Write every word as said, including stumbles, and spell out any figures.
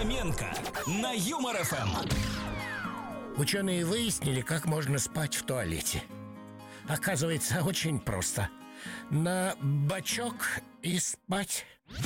Фоменко на Юмор эф эм. Ученые выяснили, как можно спать в туалете. Оказывается, очень просто. На бочок и спать.